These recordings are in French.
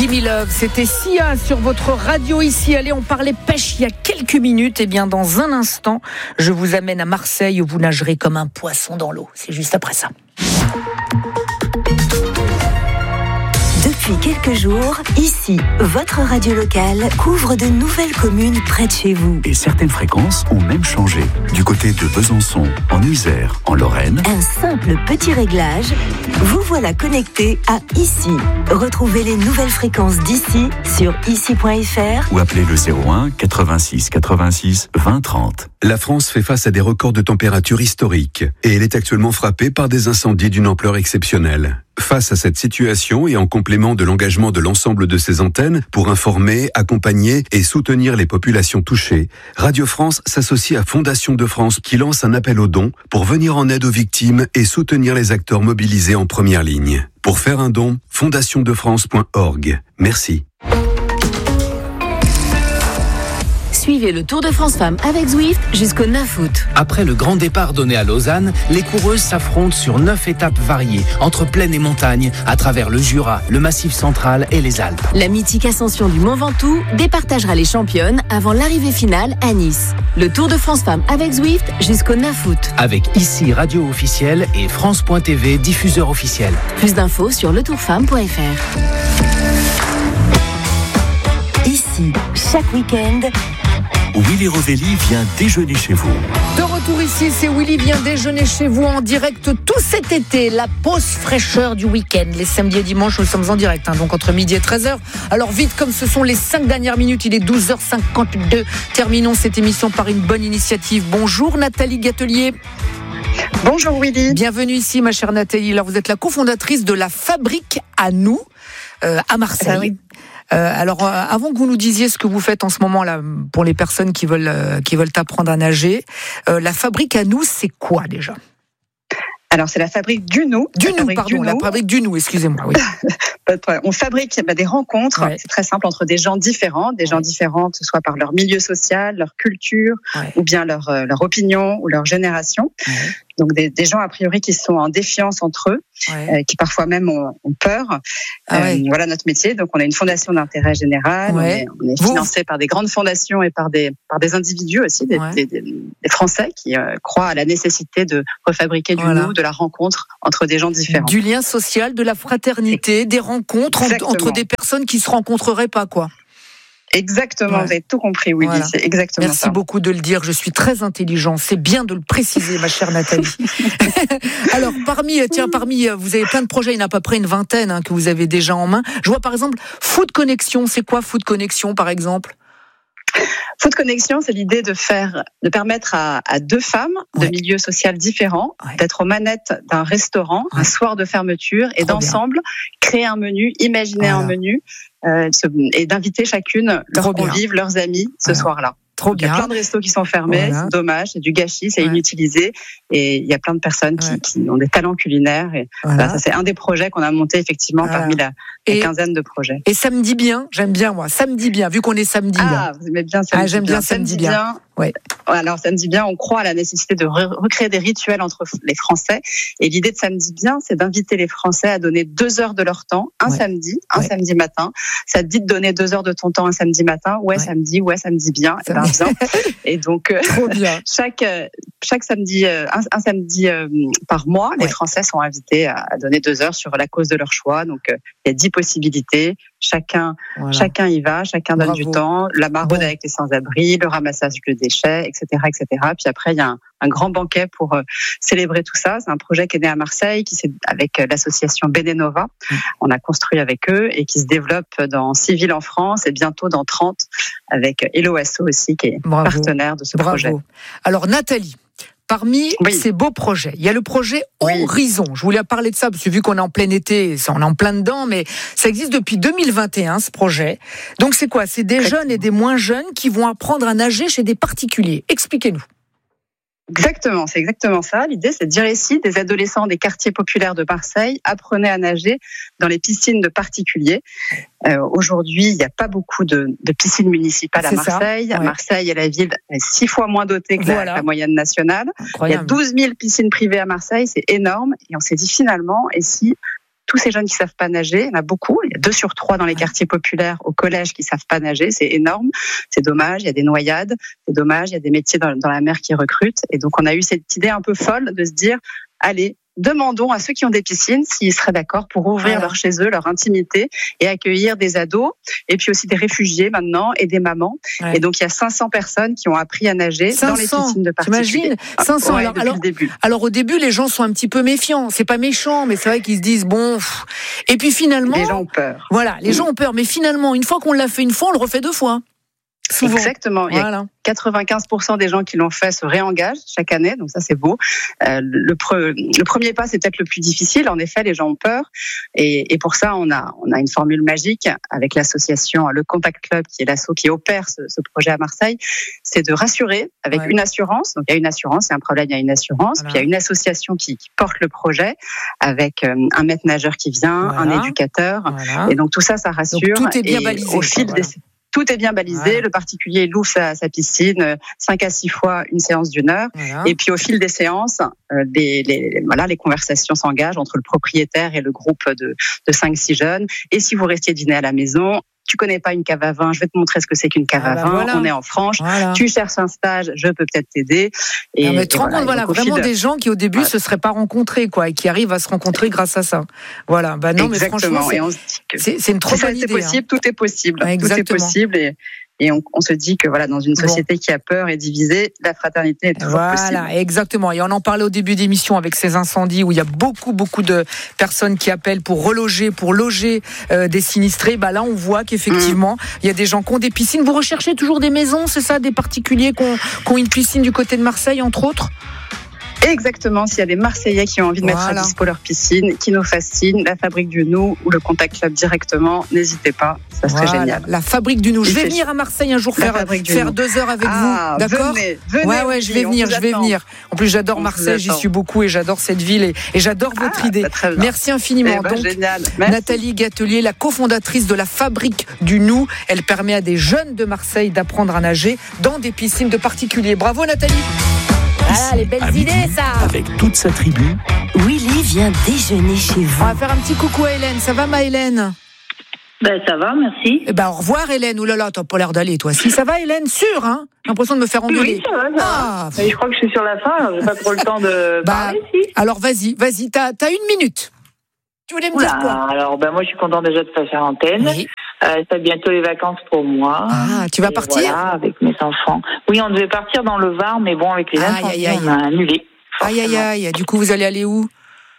Gimme Love, c'était Sia sur votre radio ici. Allez, on parlait pêche il y a quelques minutes. Eh bien, dans un instant, je vous amène à Marseille où vous nagerez comme un poisson dans l'eau. C'est juste après ça. Depuis quelques jours, ici, votre radio locale couvre de nouvelles communes près de chez vous. Et certaines fréquences ont même changé. Du côté de Besançon, en Isère, en Lorraine. Un simple petit réglage, vous voilà connecté à ici. Retrouvez les nouvelles fréquences d'ici sur ici.fr Ou appelez le 01 86 86 20 30. La France fait face à des records de température historiques et elle est actuellement frappée par des incendies d'une ampleur exceptionnelle. Face à cette situation et en complément de l'engagement de l'ensemble de ses antennes pour informer, accompagner et soutenir les populations touchées, Radio France s'associe à Fondation de France qui lance un appel aux dons pour venir en aide aux victimes et soutenir les acteurs mobilisés en première ligne. Pour faire un don, fondationdefrance.org. Merci. Suivez le Tour de France Femmes avec Zwift jusqu'au 9 août. Après le grand départ donné à Lausanne, les coureuses s'affrontent sur 9 étapes variées, entre plaine et montagne, à travers le Jura, le Massif central et les Alpes. La mythique ascension du Mont Ventoux départagera les championnes avant l'arrivée finale à Nice. Le Tour de France Femmes avec Zwift jusqu'au 9 août. Avec ici radio officielle et France.tv diffuseur officiel. Plus d'infos sur letourfemme.fr. Ici, chaque week-end, Willy Rovelli vient déjeuner chez vous. De retour ici, c'est Willy vient déjeuner chez vous en direct tout cet été. La pause fraîcheur du week-end. Les samedis et dimanches, nous sommes en direct, donc entre midi et 13h. Alors vite, comme ce sont les 5 dernières minutes, il est 12h52. Terminons cette émission par une bonne initiative. Bonjour Nathalie Gatelier. Bonjour Willy. Bienvenue ici ma chère Nathalie. Alors vous êtes la cofondatrice de la Fabrique à nous, à Marseille. Oui. Alors, avant que vous nous disiez ce que vous faites en ce moment là pour les personnes qui veulent apprendre à nager, la Fabrique à nous, c'est quoi déjà ? Alors, c'est la Fabrique du nous. La Fabrique du nous, excusez-moi. Oui. On fabrique des rencontres, ouais. C'est très simple, entre des gens différents, que ce soit par leur milieu social, leur culture, ou bien leur opinion ou leur génération. Ouais. Donc des gens a priori qui sont en défiance entre eux, qui parfois même ont peur. Voilà notre métier. Donc on a une fondation d'intérêt général, on est financé par des grandes fondations et par des individus aussi, des Français qui croient à la nécessité de refabriquer du nous, de la rencontre entre des gens différents. Du lien social, de la fraternité, des rencontres entre des personnes qui se rencontreraient pas, quoi. Exactement, vous avez tout compris, Willy, voilà. C'est exactement Merci ça. Merci beaucoup de le dire, je suis très intelligent, c'est bien de le préciser, ma chère Nathalie. Alors, parmi, vous avez plein de projets, il y en a à peu près une vingtaine que vous avez déjà en main. Je vois par exemple Food Connection, c'est quoi Food Connection par exemple ? Food Connection, c'est l'idée de permettre à deux femmes de milieux sociaux différents d'être aux manettes d'un restaurant un soir de fermeture et d'ensemble créer un menu, imaginer un menu et d'inviter chacune leurs convives, leurs amis ce soir-là. Trop bien. Il y a plein de restos qui sont fermés, c'est dommage, c'est du gâchis, c'est inutilisé. Et il y a plein de personnes qui ont des talents culinaires. Et ça, c'est un des projets qu'on a monté effectivement parmi la quinzaine de projets. Et samedi bien, j'aime bien moi, samedi bien, vu qu'on est samedi. Vous aimez bien samedi bien. J'aime bien samedi bien. Ouais. Alors samedi bien, on croit à la nécessité de recréer des rituels entre les Français. Et l'idée de samedi bien, c'est d'inviter les Français à donner 2 heures de leur temps, un samedi matin. Ça te dit de donner 2 heures de ton temps un samedi matin. Samedi bien. Bien. Et donc, chaque samedi, un samedi par mois, les Français sont invités à donner 2 heures sur la cause de leur choix. Donc, il y a 10 possibilités. Chacun y va, chacun donne du temps. La maraude avec les sans-abri, le ramassage de déchets, etc., etc. Puis après, il y a un grand banquet pour célébrer tout ça. C'est un projet qui est né à Marseille, avec l'association Benenova. On a construit avec eux et qui se développe dans 6 villes en France et bientôt dans 30 avec Hello Asso aussi, qui est partenaire de ce projet. Alors Nathalie, parmi ces beaux projets, il y a le projet Horizon. Je voulais parler de ça parce que vu qu'on est en plein été, on est en plein dedans, mais ça existe depuis 2021 ce projet. Donc c'est quoi ? C'est des jeunes et des moins jeunes qui vont apprendre à nager chez des particuliers. Expliquez-nous. Exactement, c'est exactement ça. L'idée, c'est de dire ici, des adolescents des quartiers populaires de Marseille apprenaient à nager dans les piscines de particuliers. Aujourd'hui, il n'y a pas beaucoup de piscines municipales à Marseille. Marseille est la ville 6 fois moins dotée que la moyenne nationale. Incroyable. Il y a 12 000 piscines privées à Marseille, c'est énorme. Et on s'est dit finalement, et si tous ces jeunes qui savent pas nager, il y en a beaucoup, il y a 2 sur 3 dans les quartiers populaires au collège qui savent pas nager, c'est énorme, c'est dommage, il y a des noyades, c'est dommage, il y a des métiers dans la mer qui recrutent. Et donc on a eu cette idée un peu folle de se dire, allez, demandons à ceux qui ont des piscines s'ils seraient d'accord pour ouvrir leur chez eux, leur intimité et accueillir des ados et puis aussi des réfugiés maintenant et des mamans. Et donc il y a 500 personnes qui ont appris à nager dans les piscines de particuliers. T'imagines 500 depuis le début. Alors au début les gens sont un petit peu méfiants, c'est pas méchant mais c'est vrai qu'ils se disent bon et puis finalement les gens ont peur. Voilà, les gens ont peur mais finalement une fois qu'on l'a fait une fois, on le refait 2 fois. Souvent. Exactement. Il y a 95% des gens qui l'ont fait se réengagent chaque année, donc ça c'est beau. Le premier pas c'est peut-être le plus difficile. En effet, les gens ont peur, et pour ça on a une formule magique avec l'association Le Contact Club, qui est l'asso qui opère ce projet à Marseille. C'est de rassurer avec une assurance. Donc il y a une assurance, il y a un problème, il y a une assurance. Puis il y a une association qui porte le projet avec un maître nageur qui vient, un éducateur, et donc tout ça rassure. Donc, tout est bien balisé. Au fil des Tout est bien balisé. Le particulier il ouvre sa piscine 5 à 6 fois une séance d'1 heure. Et puis au fil des séances, les conversations s'engagent entre le propriétaire et le groupe de 5-6 jeunes. Et si vous restiez dîner à la maison, tu connais pas une cave à vin, je vais te montrer ce que c'est qu'une cave à vin. On est en franche. Tu cherches un stage, je peux peut-être t'aider. Et mais tu te rends compte, vraiment des gens qui au début se seraient pas rencontrés, quoi, et qui arrivent à se rencontrer grâce à ça. Voilà. Bah non, exactement. Mais franchement, c'est une trop bonne idée. C'est possible, tout est possible. Exactement. Tout est possible. Et on se dit que dans une société qui a peur et divisée, la fraternité est toujours possible. Voilà, exactement. Et on en parlait au début d'émission avec ces incendies où il y a beaucoup de personnes qui appellent pour loger des sinistrés. Là, on voit qu'effectivement, il y a des gens qui ont des piscines. Vous recherchez toujours des maisons, c'est ça, des particuliers qui ont une piscine du côté de Marseille, entre autres? Exactement, s'il y a des Marseillais qui ont envie de mettre à dispo leur piscine, qui nous fascinent, la Fabrique du Nou ou le Contact Club directement, n'hésitez pas, ça serait génial. La Fabrique du Nou. Je vais venir à Marseille un jour faire 2 heures avec vous, d'accord? Venez, je vais venir. En plus, j'adore Marseille, j'y suis beaucoup et j'adore cette ville et j'adore votre idée. Merci infiniment. Donc, génial. Nathalie Gatelier, la cofondatrice de la Fabrique du Nou, elle permet à des jeunes de Marseille d'apprendre à nager dans des piscines de particuliers. Bravo Nathalie. Les belles idées, ça. Avec toute sa tribu, Willy vient déjeuner chez vous. On va faire un petit coucou à Hélène. Ça va, ma Hélène? Ça va, merci. Au revoir, Hélène. Oulala, t'as pas l'air d'aller, toi. Si, ça va, Hélène? Sûr, hein? J'ai l'impression de me faire engueuler. Oui, ça va. Mais je crois que je suis sur la fin, alors j'ai pas trop le temps de parler, si. Alors, vas-y. T'as 1 minute. Tu voulais me dire quoi? Alors, moi, je suis contente déjà de passer à l'antenne. Oui. C'est bientôt les vacances pour moi. Tu vas partir? Voilà, avec mes enfants. Oui, on devait partir dans le Var, mais bon, avec les incendies, on a annulé. Aïe. Du coup, vous allez aller où?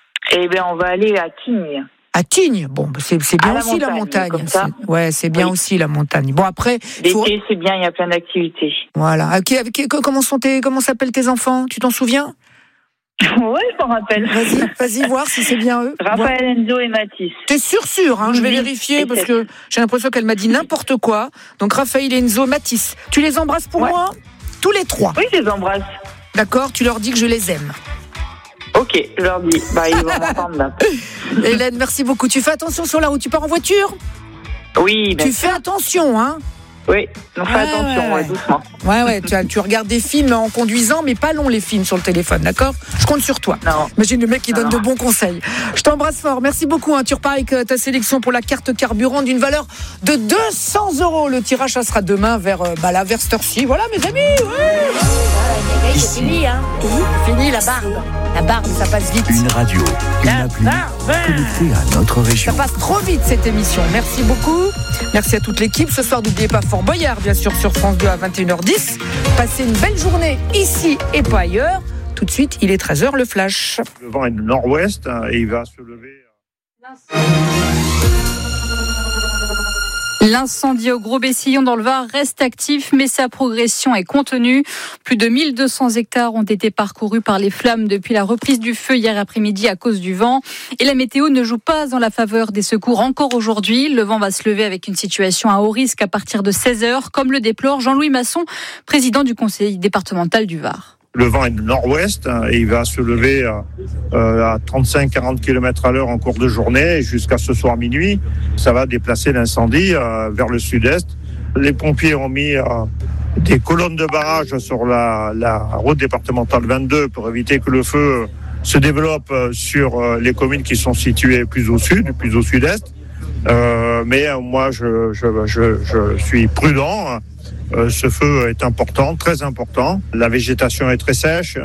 On va aller à Tignes. À Tignes? Bon, c'est bien aussi la montagne. C'est bien aussi la montagne. Bon, après. L'été, c'est bien, il y a plein d'activités. Voilà. Comment s'appellent tes enfants? Tu t'en souviens? Ouais, je m'en rappelle. Vas-y, voir si c'est bien eux. Raphaël, Enzo et Mathis. T'es sûr, hein? Je vais vérifier parce que j'ai l'impression qu'elle m'a dit n'importe quoi. Donc Raphaël, Enzo, Mathis. Tu les embrasses pour moi? Tous les 3. Oui, je les embrasse. D'accord, tu leur dis que je les aime. Ok, je leur dis. Ils vont m'entendre là. Hélène, merci beaucoup. Tu fais attention sur la route. Tu pars en voiture? Oui, bien sûr. Tu fais attention, hein? Oui, on fait attention, doucement. Ouais, tu regardes des films en conduisant, mais pas long les films sur le téléphone, d'accord? Je compte sur toi. Non. Imagine le mec qui donne de bons conseils. Je t'embrasse fort, merci beaucoup. Tu repars avec ta sélection pour la carte carburant d'une valeur de 200 €. Le tirage, ça sera demain vers cette heure-ci. Voilà, mes amis. C'est fini, hein? Fini la barbe. La barbe, ça passe vite. une radio, une appli connectée à notre région. Ça passe trop vite cette émission. Merci beaucoup. Merci à toute l'équipe. Ce soir, n'oubliez pas Fort Boyard, bien sûr, sur France 2 à 21h10. Passez une belle journée ici et pas ailleurs. Tout de suite, il est 13h, le flash. Le vent est de nord-ouest et il va se lever. L'incendie au Gros-Bessillon dans le Var reste actif, mais sa progression est contenue. Plus de 1200 hectares ont été parcourus par les flammes depuis la reprise du feu hier après-midi à cause du vent. Et la météo ne joue pas en la faveur des secours encore aujourd'hui. Le vent va se lever avec une situation à haut risque à partir de 16h, comme le déplore Jean-Louis Masson, président du conseil départemental du Var. Le vent est de nord-ouest et il va se lever à 35-40 km/h en cours de journée jusqu'à ce soir minuit. Ça va déplacer l'incendie vers le sud-est. Les pompiers ont mis des colonnes de barrage sur la route départementale 22 pour éviter que le feu se développe sur les communes qui sont situées plus au sud, plus au sud-est. Mais moi, je suis prudent. Ce feu est important, très important. La végétation est très sèche.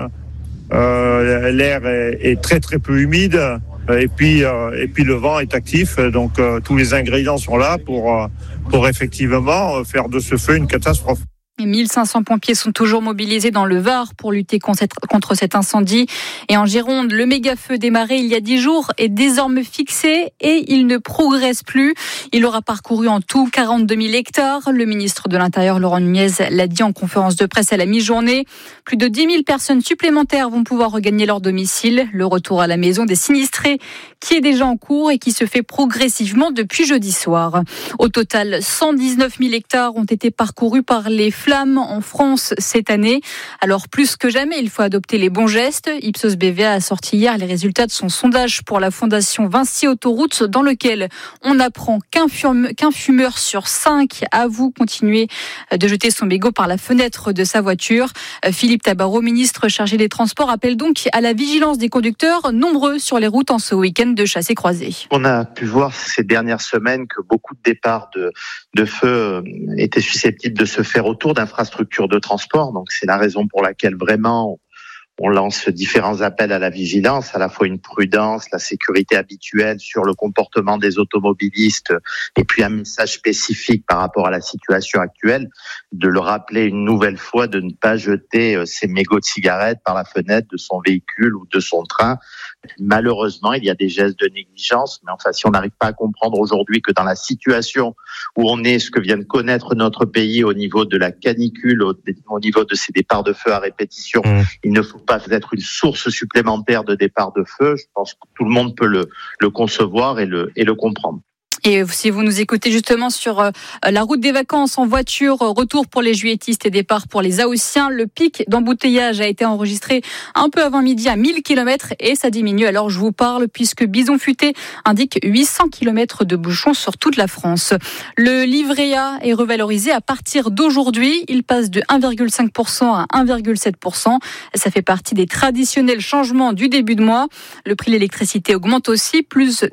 L'air est très très peu humide. Et puis le vent est actif. Donc tous les ingrédients sont là pour effectivement faire de ce feu une catastrophe. 1500 pompiers sont toujours mobilisés dans le Var pour lutter contre cet incendie. Et en Gironde, le méga-feu démarré il y a 10 jours est désormais fixé et il ne progresse plus. Il aura parcouru en tout 42 000 hectares. Le ministre de l'Intérieur, Laurent Nunez, l'a dit en conférence de presse à la mi-journée. Plus de 10 000 personnes supplémentaires vont pouvoir regagner leur domicile. Le retour à la maison des sinistrés qui est déjà en cours et qui se fait progressivement depuis jeudi soir. Au total, 119 000 hectares ont été parcourus par les flammes en France cette année. Alors plus que jamais, il faut adopter les bons gestes. Ipsos BVA a sorti hier les résultats de son sondage pour la fondation Vinci Autoroute, dans lequel on apprend qu'un fumeur sur 5 avoue continuer de jeter son mégot par la fenêtre de sa voiture. Philippe Tabarot, ministre chargé des Transports, appelle donc à la vigilance des conducteurs nombreux sur les routes en ce week-end de chassé-croisé. On a pu voir ces dernières semaines que beaucoup de départs de feu étaient susceptibles de se faire autour d'infrastructures de transport. Donc c'est la raison pour laquelle vraiment on lance différents appels à la vigilance, à la fois une prudence, la sécurité habituelle sur le comportement des automobilistes et puis un message spécifique par rapport à la situation actuelle, de le rappeler une nouvelle fois de ne pas jeter ses mégots de cigarettes par la fenêtre de son véhicule ou de son train. Malheureusement, il y a des gestes de négligence, mais enfin, si on n'arrive pas à comprendre aujourd'hui que dans la situation où on est, ce que vient de connaître notre pays au niveau de la canicule, au niveau de ces départs de feu à répétition, il ne faut pas être une source supplémentaire de départ de feu. Je pense que tout le monde peut le concevoir et le comprendre. Et si vous nous écoutez justement sur la route des vacances en voiture, retour pour les juilletistes et départ pour les Haussiens, le pic d'embouteillage a été enregistré un peu avant midi à 1000 km et ça diminue. Alors je vous parle puisque Bison Futé indique 800 km de bouchons sur toute la France. Le livret A est revalorisé à partir d'aujourd'hui. Il passe de 1,5% à 1,7%. Ça fait partie des traditionnels changements du début de mois. Le prix de l'électricité augmente aussi, plus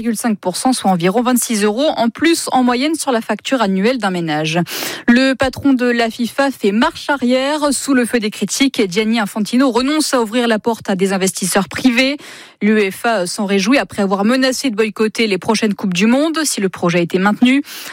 2,5%, soit environ 26 € en plus en moyenne sur la facture annuelle d'un ménage. Le patron de la FIFA fait marche arrière sous le feu des critiques. Gianni Infantino renonce à ouvrir la porte à des investisseurs privés. L'UEFA s'en réjouit après avoir menacé de boycotter les prochaines Coupes du Monde si le projet était maintenu.